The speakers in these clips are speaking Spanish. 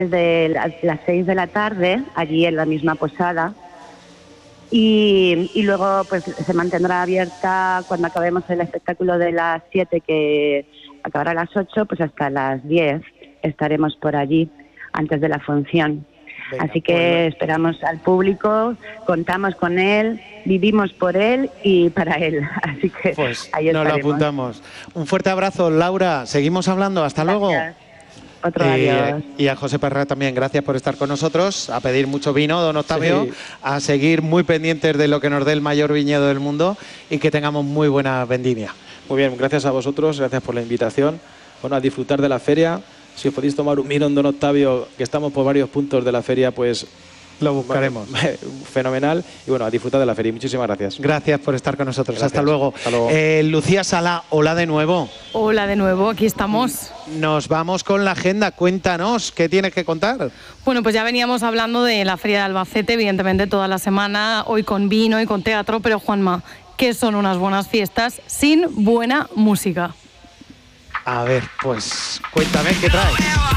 desde las 6 de la tarde, allí en la misma posada. Y luego pues se mantendrá abierta cuando acabemos el espectáculo de las 7, que acabará a las 8, pues hasta las 10 estaremos por allí antes de la función. Venga, así que esperamos al público, contamos con él, vivimos por él y para él. Así que pues ahí nos lo apuntamos. Un fuerte abrazo, Laura. Seguimos hablando. Hasta luego. Otro adiós. Y a José Parra también, gracias por estar con nosotros, a pedir mucho vino, don Octavio, sí, a seguir muy pendientes de lo que nos dé el mayor viñedo del mundo y que tengamos muy buena vendimia. Muy bien, gracias a vosotros, gracias por la invitación. Bueno, a disfrutar de la feria. Si os podéis tomar un vino, don Octavio, que estamos por varios puntos de la feria, pues lo buscaremos. Fenomenal. Y bueno, a disfrutar de la feria. Muchísimas gracias. Gracias por estar con nosotros. Gracias. Hasta luego. Hasta luego. Lucía Sala, hola de nuevo. Hola de nuevo, aquí estamos. Nos vamos con la agenda. Cuéntanos, ¿qué tienes que contar? Bueno, pues ya veníamos hablando de la Feria de Albacete, evidentemente toda la semana, hoy con vino y con teatro, pero Juanma, ¿qué son unas buenas fiestas sin buena música? A ver, pues cuéntame qué traes.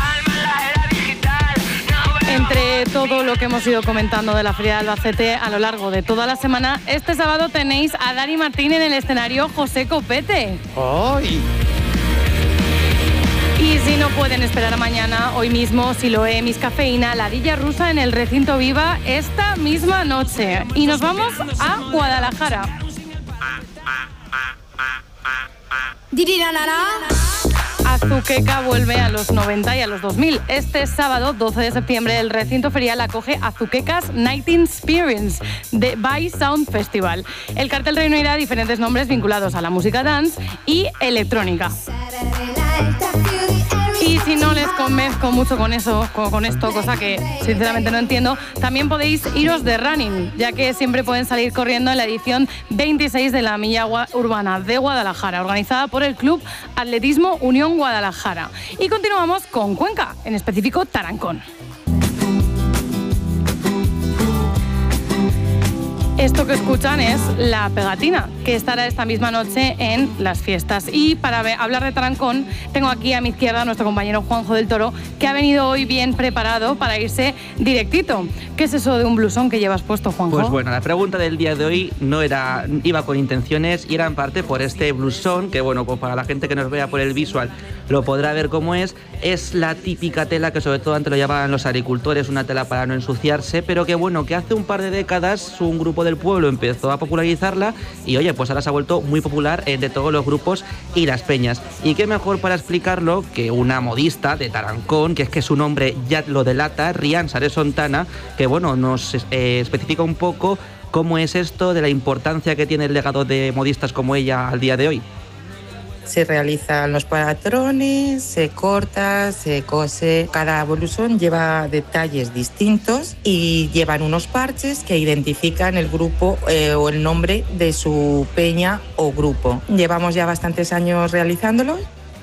Entre todo lo que hemos ido comentando de la Feria de Albacete a lo largo de toda la semana, este sábado tenéis a Dani Martín en el escenario José Copete. ¡Ay! Y si no pueden esperar a mañana, hoy mismo Siloé, Miss Cafeína, Ladilla Rusa en el Recinto Viva esta misma noche. Y nos vamos a Guadalajara. Azuqueca vuelve a los 90 y a los 2000. Este sábado, 12 de septiembre, el recinto ferial acoge Azuquecas Night Experience de By Sound Festival. El cartel reunirá diferentes nombres vinculados a la música dance y electrónica. Y si no les convenzco mucho con esto, cosa que sinceramente no entiendo, también podéis iros de running, ya que siempre pueden salir corriendo en la edición 26 de la Milla Urbana de Guadalajara, organizada por el Club Atletismo Unión Guadalajara. Y continuamos con Cuenca, en específico Tarancón. Esto que escuchan es La Pegatina, que estará esta misma noche en las fiestas. Y para hablar de Tarancón, tengo aquí a mi izquierda a nuestro compañero Juanjo del Toro, que ha venido hoy bien preparado para irse directito. ¿Qué es eso de un blusón que llevas puesto, Juanjo? Pues bueno, la pregunta del día de hoy iba con intenciones y era en parte por este blusón, que bueno, pues para la gente que nos vea por el visual lo podrá ver cómo es. Es la típica tela que sobre todo antes lo llevaban los agricultores, una tela para no ensuciarse, pero que bueno, que hace un par de décadas un grupo del pueblo empezó a popularizarla y oye, pues ahora se ha vuelto muy popular entre todos los grupos y las peñas. Y qué mejor para explicarlo que una modista de Tarancón, que es que su nombre ya lo delata, Rian Sare Sontana, que bueno, nos especifica un poco cómo es esto de la importancia que tiene el legado de modistas como ella al día de hoy. Se realizan los patrones, se corta, se cose. Cada blusón lleva detalles distintos y llevan unos parches que identifican el grupo o el nombre de su peña o grupo. Llevamos ya bastantes años realizándolo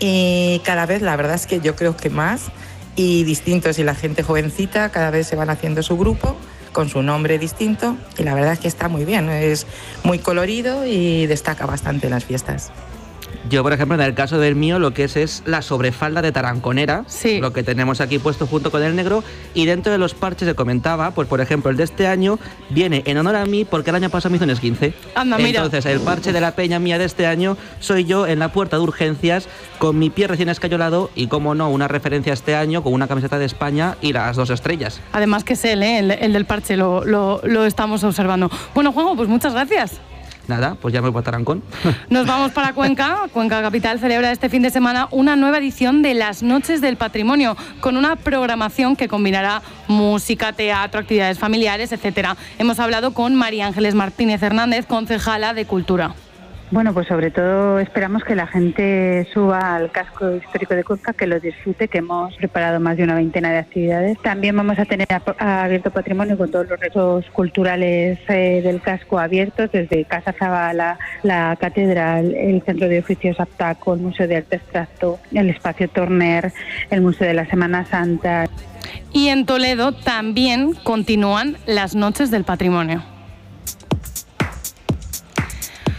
y cada vez la verdad es que yo creo que más y distintos, y la gente jovencita cada vez se van haciendo su grupo con su nombre distinto y la verdad es que está muy bien, es muy colorido y destaca bastante en las fiestas. Yo, por ejemplo, en el caso del mío, lo que es la sobrefalda de taranconera, sí, lo que tenemos aquí puesto junto con el negro, y dentro de los parches se comentaba, pues por ejemplo, el de este año viene en honor a mí porque el año pasado me hizo un esguince. Anda, mira. Entonces, el parche de la peña mía de este año soy yo en la puerta de urgencias con mi pie recién escayolado y, como no, una referencia este año con una camiseta de España y las 2 estrellas. Además que es él, el del parche, lo estamos observando. Bueno, Juanjo, pues muchas gracias. Nada, pues ya me voy para Tarancón. Nos vamos para Cuenca. Cuenca Capital celebra este fin de semana una nueva edición de las Noches del Patrimonio, con una programación que combinará música, teatro, actividades familiares, etcétera. Hemos hablado con María Ángeles Martínez Hernández, concejala de Cultura. Bueno, pues sobre todo esperamos que la gente suba al casco histórico de Cuenca, que lo disfrute, que hemos preparado más de una veintena de actividades. También vamos a tener abierto patrimonio con todos los retos culturales del casco abiertos, desde Casa Zabala, la Catedral, el Centro de Oficios Aptaco, el Museo de Arte Abstracto, el Espacio Torner, el Museo de la Semana Santa. Y en Toledo también continúan las Noches del Patrimonio. Como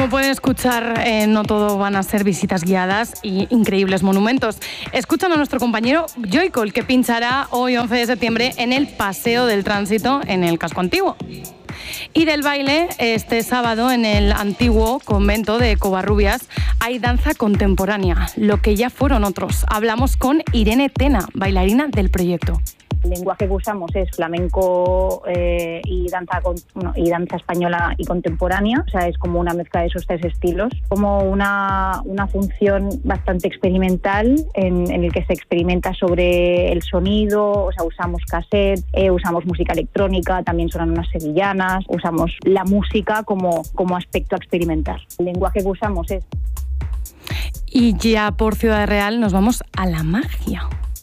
Como pueden escuchar, no todo van a ser visitas guiadas y increíbles monumentos. Escuchan a nuestro compañero Joycol, que pinchará hoy 11 de septiembre en el Paseo del Tránsito en el Casco Antiguo. Y del baile, este sábado en el antiguo convento de Covarrubias hay danza contemporánea, lo que ya fueron otros. Hablamos con Irene Tena, bailarina del proyecto. El lenguaje que usamos es flamenco y danza española y contemporánea, o sea, es como una mezcla de esos tres estilos, como una función bastante experimental en el que se experimenta sobre el sonido, o sea, usamos cassette, usamos música electrónica, también suenan unas sevillanas, usamos la música como aspecto a experimentar. El lenguaje que usamos es... Y ya por Ciudad Real nos vamos a la magia.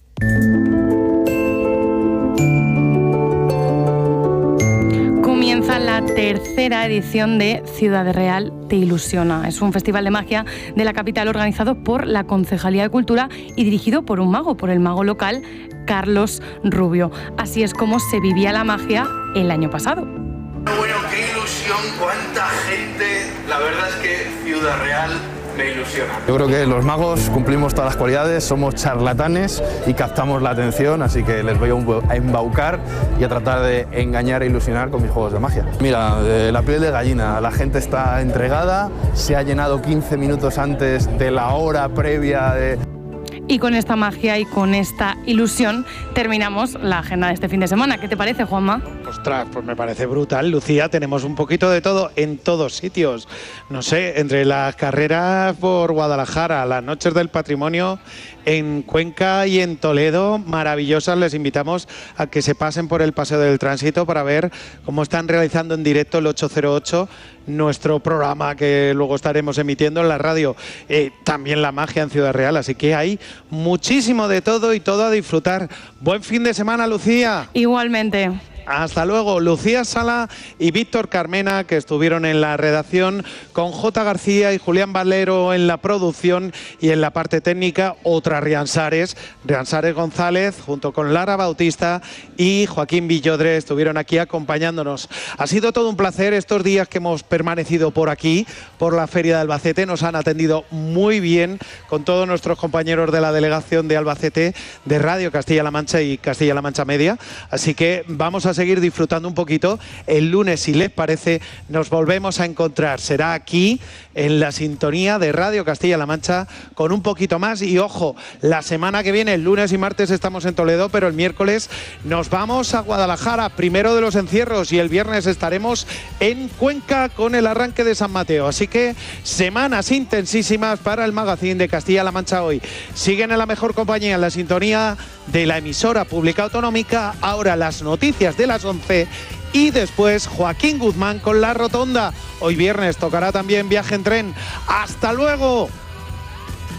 Comienza la tercera edición de Ciudad Real Te Ilusiona. Es un festival de magia de la capital organizado por la Concejalía de Cultura y dirigido por un mago, por el mago local Carlos Rubio. Así es como se vivía la magia el año pasado. Bueno, qué ilusión, cuánta gente. La verdad es que Ciudad Real me ilusiona. Yo creo que los magos cumplimos todas las cualidades, somos charlatanes y captamos la atención, así que les voy a embaucar y a tratar de engañar e ilusionar con mis juegos de magia. Mira, la piel de gallina, la gente está entregada, se ha llenado 15 minutos antes de la hora previa de... Y con esta magia y con esta ilusión terminamos la agenda de este fin de semana. ¿Qué te parece, Juanma? Ostras, pues me parece brutal, Lucía. Tenemos un poquito de todo en todos sitios. No sé, entre las carreras por Guadalajara, las noches del patrimonio en Cuenca y en Toledo, maravillosas. Les invitamos a que se pasen por el Paseo del Tránsito para ver cómo están realizando en directo el 808, nuestro programa que luego estaremos emitiendo en la radio. También la magia en Ciudad Real, así que hay muchísimo de todo y todo a disfrutar. Buen fin de semana, Lucía. Igualmente. Hasta luego, Lucía Sala y Víctor Carmena, que estuvieron en la redacción, con J. García y Julián Valero en la producción, y en la parte técnica otra Riansares González, junto con Lara Bautista y Joaquín Villodre, estuvieron aquí acompañándonos. Ha sido todo un placer estos días que hemos permanecido por aquí, por la Feria de Albacete. Nos han atendido muy bien con todos nuestros compañeros de la delegación de Albacete, de Radio Castilla-La Mancha y Castilla-La Mancha Media, así que vamos a seguir disfrutando un poquito. El lunes, si les parece, nos volvemos a encontrar. Será aquí, en la sintonía de Radio Castilla-La Mancha, con un poquito más. Y ojo, la semana que viene, el lunes y martes estamos en Toledo, pero el miércoles nos vamos a Guadalajara, primero de los encierros, y el viernes estaremos en Cuenca con el arranque de San Mateo. Así que semanas intensísimas para el magazine de Castilla-La Mancha hoy. Siguen en la mejor compañía, en la sintonía de la emisora pública autonómica. Ahora las noticias de las 11 y después Joaquín Guzmán con La Rotonda. Hoy viernes tocará también Viaje en Tren. ¡Hasta luego!